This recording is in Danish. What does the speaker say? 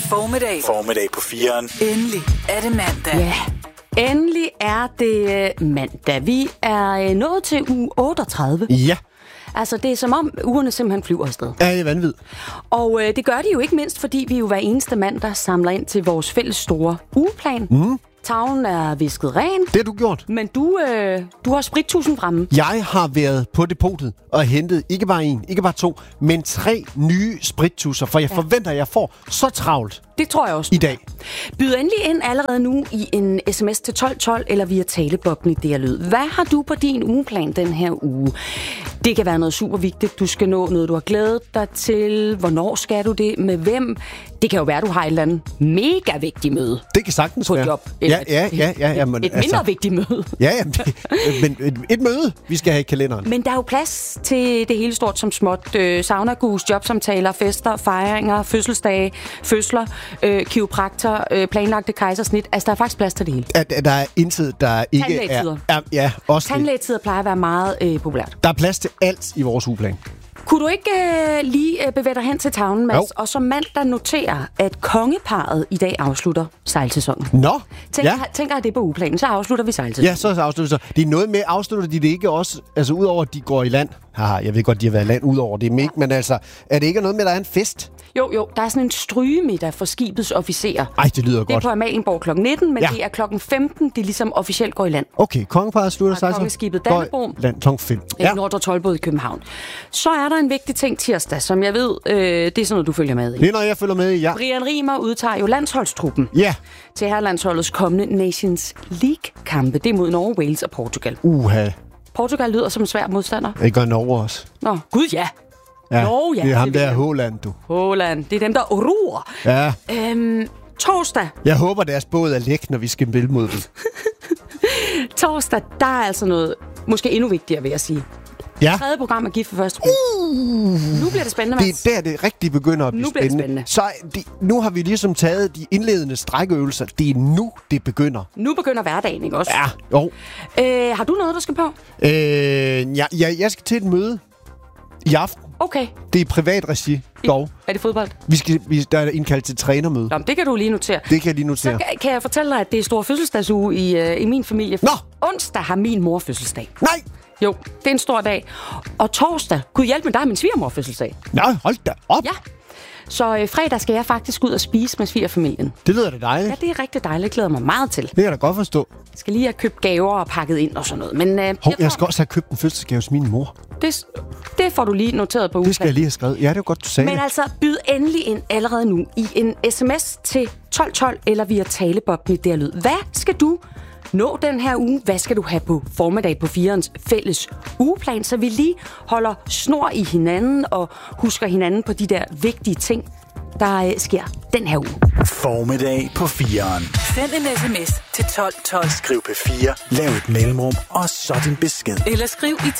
Formiddag på 4'eren. Endelig er det mandag. Ja, endelig er det mandag. Vi er nået til uge 38. Ja. Altså, det er som om ugerne simpelthen flyver afsted. Ja, det er vanvittigt. Og det gør de jo ikke mindst, fordi vi jo hver eneste mandag samler ind til vores fælles store ugeplan. Tavlen er visket ren. Det har du gjort. Men du har sprittusen fremme. Jeg har været på depotet og hentet ikke bare en, ikke bare to, men 3 nye sprittusser, for jeg forventer, at jeg får så travlt Det tror jeg også. i dag. Byd endelig ind allerede nu i en sms til 1212 eller via taleboblen i DR Lyd. Hvad har du på din ugeplan den her uge? Det kan være noget super vigtigt. Du skal nå noget, du har glædet dig til. Hvornår skal du det? Med hvem? Det kan jo være, du har et eller andet mega vigtigt møde. Det kan sagtens På være. et job. Ja. Men, et mindre vigtigt møde. Ja, men et møde, vi skal have i kalenderen. Men der er jo plads til det hele stort som småt. Saunagus, jobsamtaler, fester, fejringer, fødselsdage, fødsler, kiropraktor, planlagte kejsersnit. Altså, der er faktisk plads til det hele. Der er intet, der ikke Tandlægetider. Ja, også det. Tandlægetider plejer at være meget populært. Der er plads til alt i vores ugeplan. Kunne du ikke lige bevæge dig hen til tavlen, Mads, og som mandag notere, at kongeparret i dag afslutter sejlsæsonen? Nå, Tænker jeg det på ugeplanen, så afslutter vi sejlsæsonen. Ja, så afslutter det. Det er noget med, afslutter de det ikke også, altså udover at de går i land? Haha, jeg ved godt, de har været i land udover det, men altså, er det ikke noget med, at der er en fest? Jo, der er sådan en strygemiddag for skibets officerer. Ej, det lyder Det er godt. på Amalienborg kl. 19, men det er kl. 15, det ligesom officielt går i land. Okay, kongeparret slutter sig. Kongeskibet Dannebrog. Land kl. 5. Ja. Nordre Toldbod i København. Så er der en vigtig ting tirsdag, som jeg ved, det er sådan noget, du følger med i. Det er noget, jeg følger med i, ja. Brian Riemer udtager jo landsholdstruppen til herrelandsholdets kommende Nations League-kampe. Det er mod Norge, Wales og Portugal. Portugal lyder som en svær modstander. Det gør Norge også. Nå, gud ja. Norge, ja. Det er ham der Haaland, du. Haaland, det er dem, der ruer. Ja. Torsdag. Jeg håber, deres båd er læk, når vi skal spille mod dem. Torsdag, der er altså noget, måske endnu vigtigere, vil jeg sige. Ja. Tredje program er gift for første gang. Nu bliver det spændende, Mads. Det er der, det rigtig begynder at blive spændende. Så nu har vi ligesom taget de indledende strækøvelser. Det er nu, det begynder. Nu begynder hverdagen, ikke også? Ja, jo. Har du noget, der skal på? Jeg skal til et møde i aften. Okay. Det er i privat regi, dog. Er det fodbold? Der er indkaldt til trænermøde. Nå, det kan du lige notere. Det kan jeg lige notere. Så kan jeg fortælle dig, at det er stor fødselsdagsuge i min familie. Nå! Onsdag har min mor fødselsdag. Nej! Jo, det er en stor dag. Og torsdag, kunne hjælpe med dig, min svigermor fødselsdag. Nej, hold da op. Ja. Så fredag skal jeg faktisk ud og spise med svigerfamilien. Det lyder da dejligt. Ja, det er rigtig dejligt. Jeg glæder mig meget til. Det kan jeg da godt forstå. Jeg skal lige have købt gaver og pakket ind og sådan noget. Men, jeg skal også have købt en fødselsdagsgave hos min mor. Det får du lige noteret på ugen. Det skal jeg lige have skrevet. Ja, det var godt, du sagde. Men altså, byd endelig ind allerede nu i en sms til 1212 eller via taleboblen i DR Lyd. Hvad skal du nå den her uge? Hvad skal du have på formiddag på 4'erens fælles ugeplan, så vi lige holder snor i hinanden og husker hinanden på de der vigtige ting, der sker den her uge. Formiddag på 4'eren. Send en sms til 1212. Skriv P4, lav et mellemrum, og så din besked. Eller skriv i